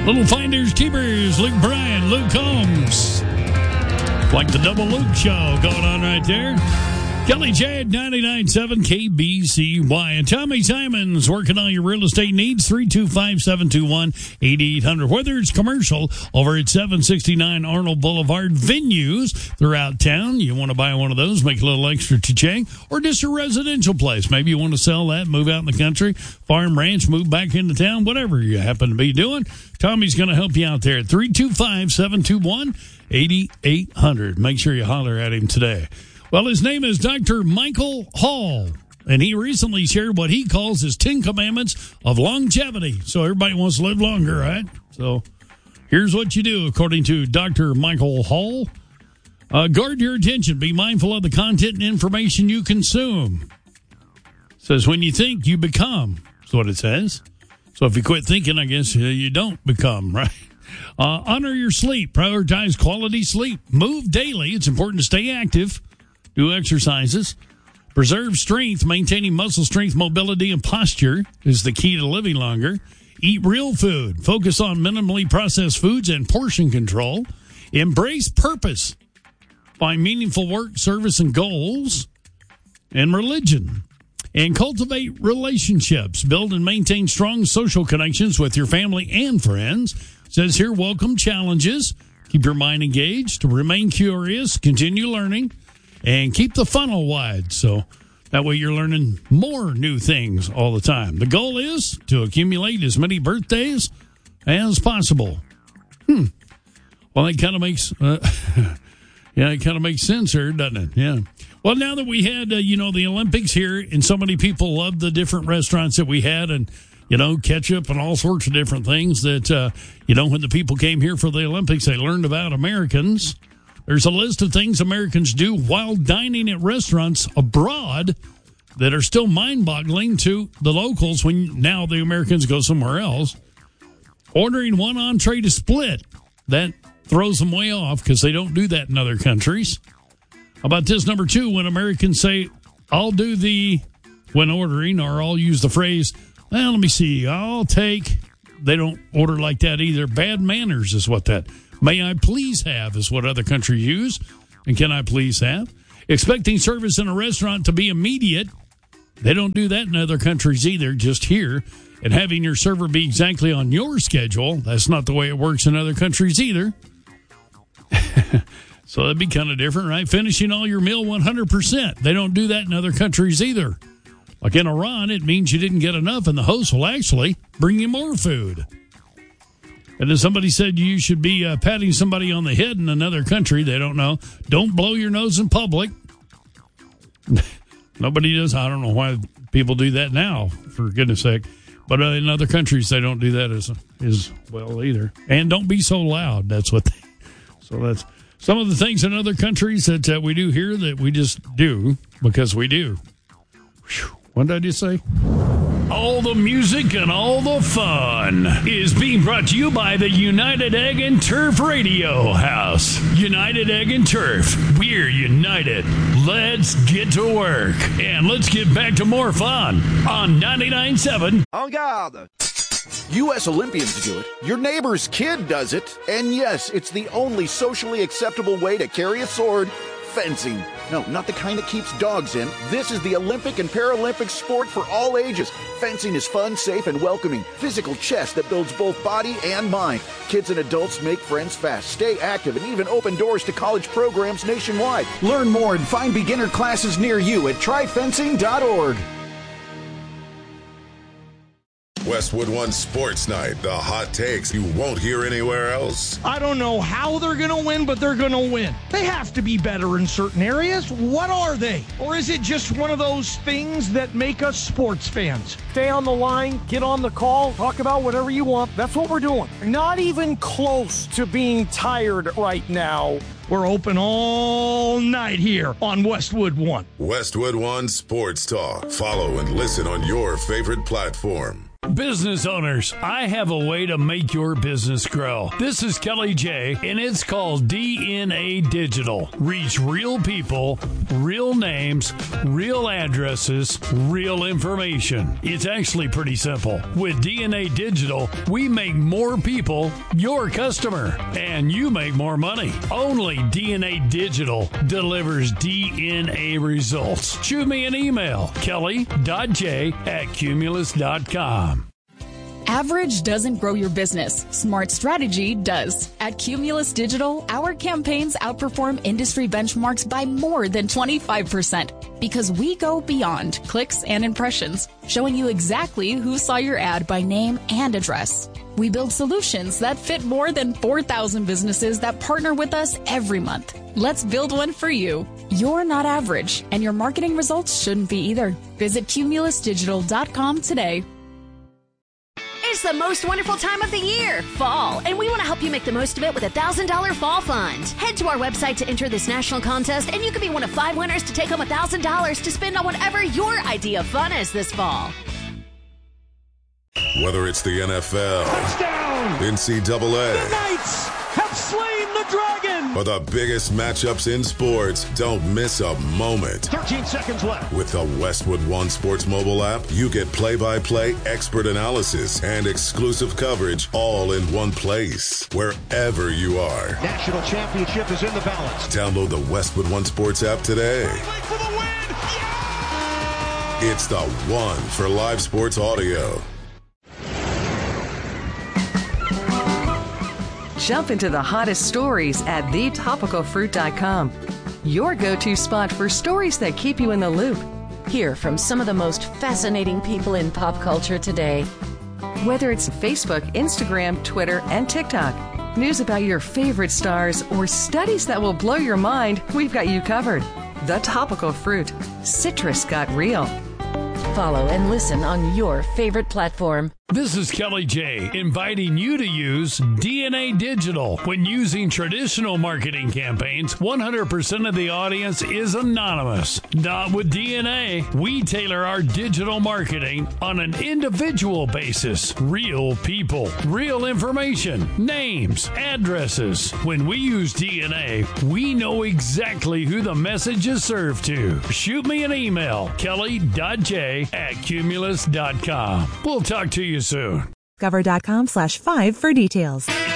Little Finders Keepers, Luke Bryan, Luke Combs. Like the double Luke show going on right there. Kelly J at 99.7 KBCY. And Tommy Simons working on your real estate needs. 325-721-8800. Whether it's commercial over at 769 Arnold Boulevard, venues throughout town. You want to buy one of those, make a little extra cha-ching. Or just a residential place. Maybe you want to sell that, move out in the country, farm, ranch, move back into town, whatever you happen to be doing. Tommy's going to help you out there at 325-721-8800. Make sure you holler at him today. Well, his name is Dr. Michael Hall, and he recently shared what he calls his 10 commandments of longevity. So everybody wants to live longer, right? So here's what you do, according to Dr. Michael Hall. Guard your attention. Be mindful of the content and information you consume. It says, when you think, you become. That's what it says. So if you quit thinking, I guess you don't become, right? Honor your sleep. Prioritize quality sleep. Move daily. It's important to stay active. Do exercises. Preserve strength. Maintaining muscle strength, mobility, and posture is the key to living longer. Eat real food. Focus on minimally processed foods and portion control. Embrace purpose. Find meaningful work, service, and goals. And religion. And cultivate relationships. Build and maintain strong social connections with your family and friends. It says here, welcome challenges. Keep your mind engaged. Remain curious. Continue learning. And keep the funnel wide, so that way you're learning more new things all the time. The goal is to accumulate as many birthdays as possible. Well, it kind of makes, it kind of makes sense here, doesn't it? Yeah. Well, now that we had, the Olympics here, and so many people loved the different restaurants that we had, and ketchup and all sorts of different things that, when the people came here for the Olympics, they learned about Americans. There's a list of things Americans do while dining at restaurants abroad that are still mind-boggling to the locals when now the Americans go somewhere else. Ordering one entree to split. That throws them way off because they don't do that in other countries. How about this, number 2, when Americans say, I'll do when ordering, or I'll use the phrase, well, let me see, I'll take. They don't order like that either. Bad manners is what that may I please have is what other countries use. And can I please have? Expecting service in a restaurant to be immediate. They don't do that in other countries either, just here. And having your server be exactly on your schedule. That's not the way it works in other countries either. So that'd be kind of different, right? Finishing all your meal 100%. They don't do that in other countries either. Like in Iran, it means you didn't get enough, and the host will actually bring you more food. And if somebody said you should be patting somebody on the head in another country, they don't know. Don't blow your nose in public. Nobody does. I don't know why people do that now, for goodness sake. But in other countries, they don't do that as well either. And don't be so loud. That's what so that's some of the things in other countries that we do here that we just do because we do. Whew. What did I just say? All the music and all the fun is being brought to you by the United Egg and Turf Radio House. United Egg and Turf. We're united. Let's get to work. And let's get back to more fun on 99.7. En garde. U.S. Olympians do it. Your neighbor's kid does it. And yes, it's the only socially acceptable way to carry a sword. Fencing. No, not the kind that keeps dogs in. This is the Olympic and Paralympic sport for all ages. Fencing is fun, safe, and welcoming. Physical chess that builds both body and mind. Kids and adults make friends fast, stay active, and even open doors to college programs nationwide. Learn more and find beginner classes near you at tryfencing.org. Westwood One Sports Night. The hot takes you won't hear anywhere else. I don't know how they're going to win, but they're going to win. They have to be better in certain areas. What are they? Or is it just one of those things that make us sports fans? Stay on the line, get on the call, talk about whatever you want. That's what we're doing. Not even close to being tired right now. We're open all night here on Westwood One. Westwood One Sports Talk. Follow and listen on your favorite platform. Business owners, I have a way to make your business grow. This is Kelly J, and it's called DNA Digital. Reach real people, real names, real addresses, real information. It's actually pretty simple. With DNA Digital, we make more people your customer, and you make more money. Only DNA Digital delivers DNA results. Shoot me an email, kelly.j@cumulus.com. Average doesn't grow your business. Smart strategy does. At Cumulus Digital, our campaigns outperform industry benchmarks by more than 25% because we go beyond clicks and impressions, showing you exactly who saw your ad by name and address. We build solutions that fit more than 4,000 businesses that partner with us every month. Let's build one for you. You're not average, and your marketing results shouldn't be either. Visit cumulusdigital.com today. It's the most wonderful time of the year, fall, and we want to help you make the most of it with a $1,000 fall fund. Head to our website to enter this national contest, and you could be one of 5 winners to take home $1,000 to spend on whatever your idea of fun is this fall. Whether it's the NFL, Touchdown! NCAA, The Knights have slain the dragon! or the biggest matchups in sports, don't miss a moment. 13 seconds left. With the Westwood One Sports mobile app, you get play-by-play expert analysis and exclusive coverage all in one place, wherever you are. National championship is in the balance. Download the Westwood One Sports app today. For the win! Yeah! It's the one for live sports audio. Jump into the hottest stories at thetopicalfruit.com. Your go-to spot for stories that keep you in the loop. Hear from some of the most fascinating people in pop culture today. Whether it's Facebook, Instagram, Twitter, and TikTok, news about your favorite stars, or studies that will blow your mind, we've got you covered. The Topical Fruit. Citrus got real. Follow and listen on your favorite platform. This is Kelly J, inviting you to use DNA Digital. When using traditional marketing campaigns, 100% of the audience is anonymous. Not with DNA. We tailor our digital marketing on an individual basis. Real people, real information, names, addresses. When we use DNA, we know exactly who the message is served to. Shoot me an email, kelly.j@cumulus.com. We'll talk to you soon. Discover.com/5 for details.